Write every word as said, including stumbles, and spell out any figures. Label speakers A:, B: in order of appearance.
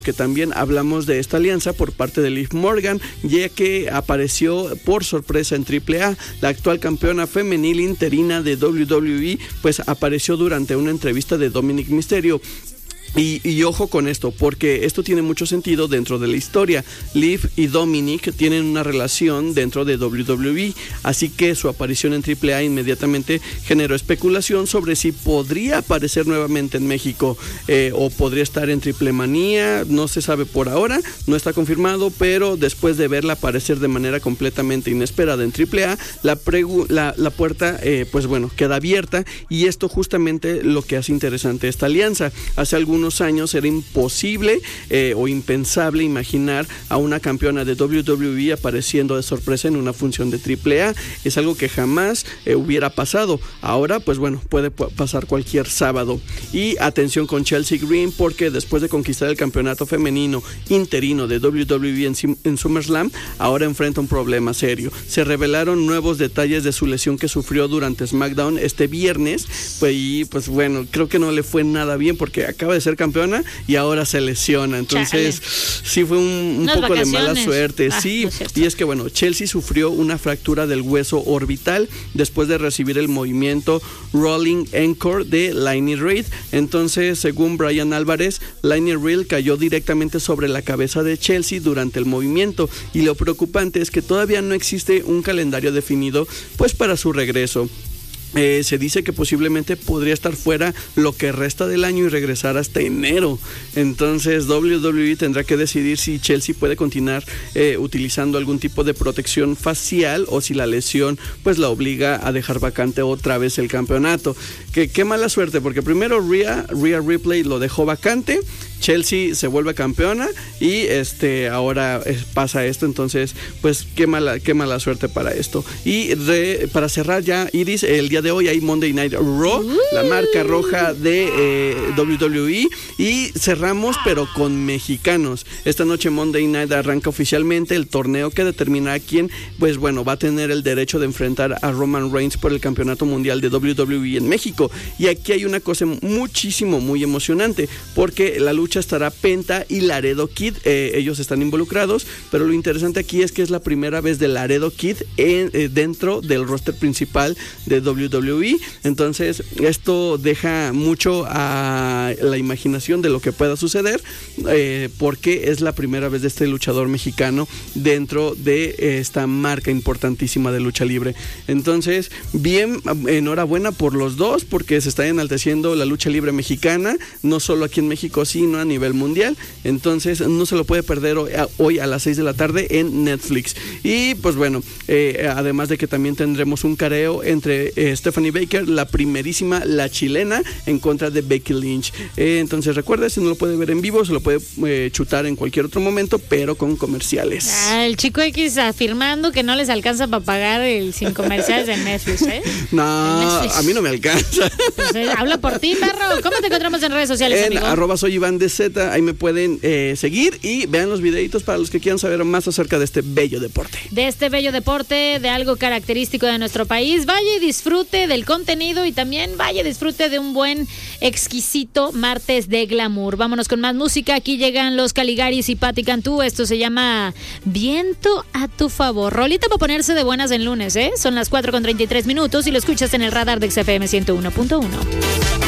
A: que también hablamos de esta alianza por parte de Liv Morgan, ya que apareció por sorpresa en triple A. La actual campeona femenil interina de doble u doble u E pues apareció durante una entrevista de Dominic Mysterio. Y, y ojo con esto, porque esto tiene mucho sentido dentro de la historia. Liv y Dominic tienen una relación dentro de doble u doble u E, así que su aparición en triple A inmediatamente generó especulación sobre si podría aparecer nuevamente en México eh, o podría estar en Triple Manía. No se sabe por ahora, no está confirmado, pero después de verla aparecer de manera completamente inesperada en triple A, la, pregu- la, la puerta eh, pues bueno, queda abierta, y esto justamente lo que hace interesante esta alianza. Hace algún unos años era imposible eh, o impensable imaginar a una campeona de doble u doble u E apareciendo de sorpresa en una función de triple A. Es algo que jamás eh, hubiera pasado. Ahora, pues bueno, puede p- pasar cualquier sábado. Y atención con Chelsea Green, porque después de conquistar el campeonato femenino interino de doble u doble u E en, en SummerSlam, ahora enfrenta un problema serio. Se revelaron nuevos detalles de su lesión que sufrió durante SmackDown este viernes, pues, y pues bueno, creo que no le fue nada bien porque acaba de ser campeona y ahora se lesiona. Entonces, Chale. sí fue un, un poco de mala suerte. Ah, sí, no y es que bueno, Chelsea sufrió una fractura del hueso orbital después de recibir el movimiento Rolling Encore de Lainey Reed. Entonces, según Brian Álvarez, Lainey Reed cayó directamente sobre la cabeza de Chelsea durante el movimiento, y lo preocupante es que todavía no existe un calendario definido pues para su regreso. Eh, se dice que posiblemente podría estar fuera lo que resta del año y regresar hasta enero. Entonces doble u doble u E tendrá que decidir si Chelsea puede continuar eh, utilizando algún tipo de protección facial o si la lesión pues la obliga a dejar vacante otra vez el campeonato. Que qué mala suerte, porque primero Rhea, Rhea Ripley lo dejó vacante, Chelsea se vuelve campeona y este ahora eh, pasa esto. Entonces pues qué mala qué mala suerte para esto. Y re, para cerrar ya, Iris, el día de hoy hay Monday Night Raw, uh. la marca roja de eh, doble u doble u E, y cerramos pero con mexicanos. Esta noche Monday Night arranca oficialmente el torneo que determinará quién pues bueno va a tener el derecho de enfrentar a Roman Reigns por el campeonato mundial de doble u doble u E en México. Y aquí hay una cosa muchísimo muy emocionante, porque la lucha estará Penta y Laredo Kid, eh, ellos están involucrados, pero lo interesante aquí es que es la primera vez de Laredo Kid en, eh, dentro del roster principal de doble u doble u E. Entonces esto deja mucho a la imaginación de lo que pueda suceder, eh, porque es la primera vez de este luchador mexicano dentro de esta marca importantísima de lucha libre. Entonces bien, enhorabuena por los dos, porque se está enalteciendo la lucha libre mexicana, no solo aquí en México, sino a nivel mundial. Entonces no se lo puede perder hoy a, hoy a las seis de la tarde en Netflix. Y pues bueno, eh, además de que también tendremos un careo entre eh, Stephanie Baker, la primerísima, la chilena, en contra de Becky Lynch. Eh, entonces recuerda, si no lo puede ver en vivo, se lo puede eh, chutar en cualquier otro momento, pero con comerciales.
B: Ah, el Chico X afirmando que no les alcanza para pagar el sin comerciales de Netflix, ¿eh?
A: No, Netflix. A mí no me alcanza.
B: Pues, eh, habla por ti, perro. ¿Cómo te encontramos en redes sociales,
A: en
B: amigo?
A: arroba soy Iván de Z, ahí me pueden eh, seguir y vean los videitos para los que quieran saber más acerca de este bello deporte.
B: De este bello deporte, de algo característico de nuestro país. Vaya y disfrute del contenido y también vaya y disfrute de un buen, exquisito martes de glamour. Vámonos con más música. Aquí llegan los Caligaris y Patti Cantú. Esto se llama Viento a tu favor. Rolita para ponerse de buenas en lunes, ¿eh? Son las cuatro con treinta y tres minutos y lo escuchas en el radar de X F M ciento uno punto uno.